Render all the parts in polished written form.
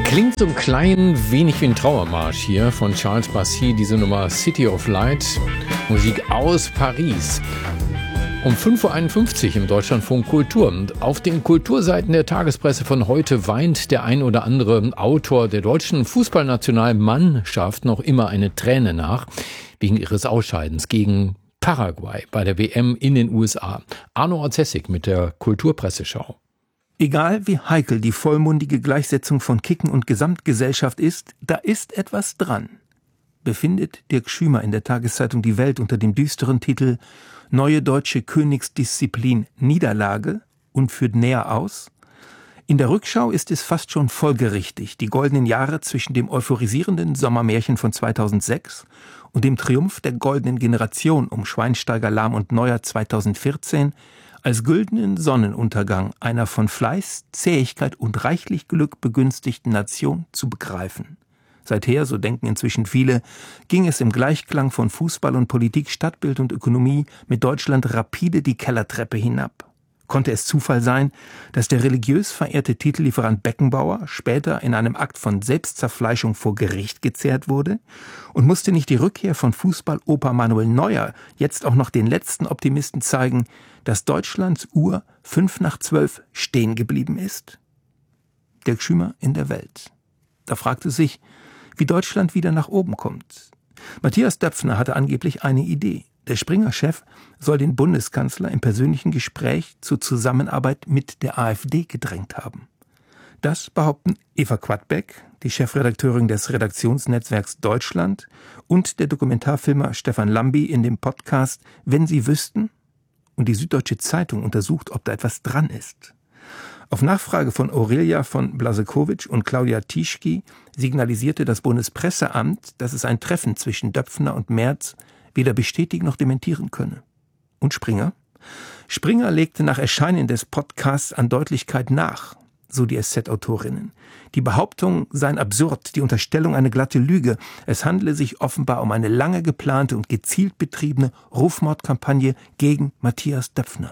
Klingt so ein klein wenig wie ein Trauermarsch hier von Charles Bassi, diese Nummer City of Light, Musik aus Paris. Um 5.51 Uhr im Deutschlandfunk Kultur. Und auf den Kulturseiten der Tagespresse von heute weint der ein oder andere Autor der deutschen Fußballnationalmannschaft noch immer eine Träne nach, wegen ihres Ausscheidens gegen Paraguay bei der WM in den USA. Arno Orzessig mit der Kulturpresseschau. Egal wie heikel die vollmundige Gleichsetzung von Kicken und Gesamtgesellschaft ist, da ist etwas dran, befindet Dirk Schümer in der Tageszeitung Die Welt unter dem düsteren Titel Neue deutsche Königsdisziplin Niederlage und führt näher aus. In der Rückschau ist es fast schon folgerichtig, die goldenen Jahre zwischen dem euphorisierenden Sommermärchen von 2006 und dem Triumph der goldenen Generation um Schweinsteiger, Lahm und Neuer 2014 als güldenen Sonnenuntergang einer von Fleiß, Zähigkeit und reichlich Glück begünstigten Nation zu begreifen. Seither, so denken inzwischen viele, ging es im Gleichklang von Fußball und Politik, Stadtbild und Ökonomie mit Deutschland rapide die Kellertreppe hinab. Konnte es Zufall sein, dass der religiös verehrte Titellieferant Beckenbauer später in einem Akt von Selbstzerfleischung vor Gericht gezerrt wurde? Und musste nicht die Rückkehr von Fußballoper Manuel Neuer jetzt auch noch den letzten Optimisten zeigen, dass Deutschlands Uhr 11:55 stehen geblieben ist? Dirk Schümer in der Welt. Da fragte sich, wie Deutschland wieder nach oben kommt. Matthias Döpfner hatte angeblich eine Idee. Der Springer-Chef soll den Bundeskanzler im persönlichen Gespräch zur Zusammenarbeit mit der AfD gedrängt haben. Das behaupten Eva Quadbeck, die Chefredakteurin des Redaktionsnetzwerks Deutschland, und der Dokumentarfilmer Stefan Lambi in dem Podcast Wenn Sie wüssten, und die Süddeutsche Zeitung untersucht, ob da etwas dran ist. Auf Nachfrage von Aurelia von Blasekowitsch und Claudia Tischki signalisierte das Bundespresseamt, dass es ein Treffen zwischen Döpfner und Merz weder bestätigen noch dementieren könne. Und Springer? Springer legte nach Erscheinen des Podcasts an Deutlichkeit nach, so die SZ-Autorinnen. Die Behauptungen seien absurd, die Unterstellung eine glatte Lüge. Es handele sich offenbar um eine lange geplante und gezielt betriebene Rufmordkampagne gegen Matthias Döpfner.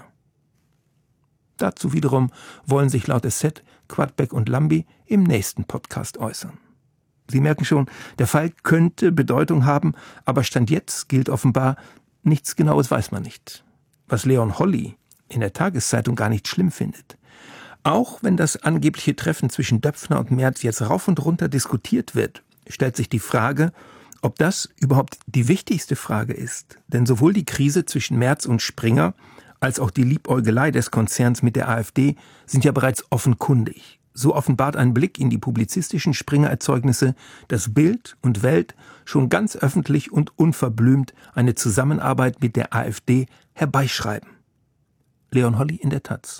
Dazu wiederum wollen sich laut SZ Quadbeck und Lambi im nächsten Podcast äußern. Sie merken schon, der Fall könnte Bedeutung haben, aber Stand jetzt gilt offenbar, nichts Genaues weiß man nicht. Was Leon Holly in der Tageszeitung gar nicht schlimm findet. Auch wenn das angebliche Treffen zwischen Döpfner und Merz jetzt rauf und runter diskutiert wird, stellt sich die Frage, ob das überhaupt die wichtigste Frage ist. Denn sowohl die Krise zwischen Merz und Springer als auch die Liebäugelei des Konzerns mit der AfD sind ja bereits offenkundig. So offenbart ein Blick in die publizistischen Springer-Erzeugnisse, dass Bild und Welt schon ganz öffentlich und unverblümt eine Zusammenarbeit mit der AfD herbeischreiben. Leon Holly in der Taz.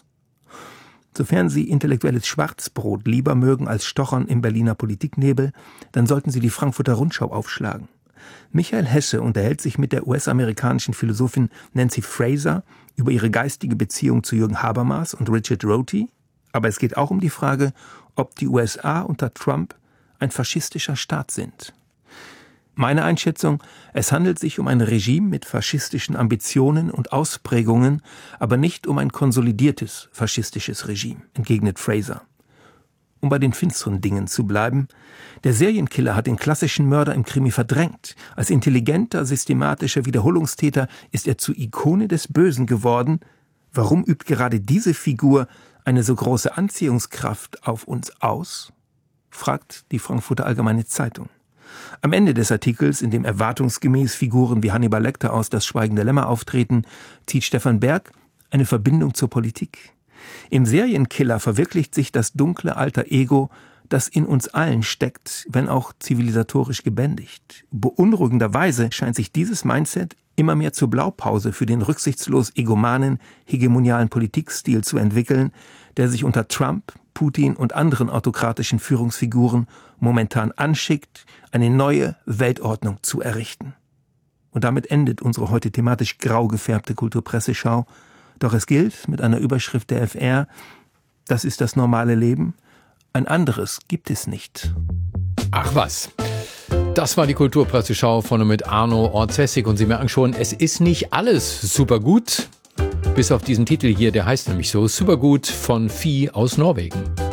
Sofern Sie intellektuelles Schwarzbrot lieber mögen als Stochern im Berliner Politiknebel, dann sollten Sie die Frankfurter Rundschau aufschlagen. Michael Hesse unterhält sich mit der US-amerikanischen Philosophin Nancy Fraser über ihre geistige Beziehung zu Jürgen Habermas und Richard Rorty. Aber es geht auch um die Frage, ob die USA unter Trump ein faschistischer Staat sind. Meine Einschätzung, es handelt sich um ein Regime mit faschistischen Ambitionen und Ausprägungen, aber nicht um ein konsolidiertes faschistisches Regime, entgegnet Fraser. Um bei den finsteren Dingen zu bleiben, der Serienkiller hat den klassischen Mörder im Krimi verdrängt. Als intelligenter, systematischer Wiederholungstäter ist er zur Ikone des Bösen geworden. Warum übt gerade diese Figur eine so große Anziehungskraft auf uns aus? Fragt die Frankfurter Allgemeine Zeitung. Am Ende des Artikels, in dem erwartungsgemäß Figuren wie Hannibal Lecter aus Das Schweigen der Lämmer auftreten, zieht Stefan Berg eine Verbindung zur Politik. Im Serienkiller verwirklicht sich das dunkle alter Ego, das in uns allen steckt, wenn auch zivilisatorisch gebändigt. Beunruhigenderweise scheint sich dieses Mindset immer mehr zur Blaupause für den rücksichtslos egomanen, hegemonialen Politikstil zu entwickeln, der sich unter Trump, Putin und anderen autokratischen Führungsfiguren momentan anschickt, eine neue Weltordnung zu errichten. Und damit endet unsere heute thematisch grau gefärbte Kulturpresseschau. Doch es gilt mit einer Überschrift der FR, das ist das normale Leben, ein anderes gibt es nicht. Ach was. Das war die Kulturpresseschau von und mit Arno Orzessig. Und Sie merken schon, es ist nicht alles super gut. Bis auf diesen Titel hier, der heißt nämlich so, Supergut von Vieh aus Norwegen.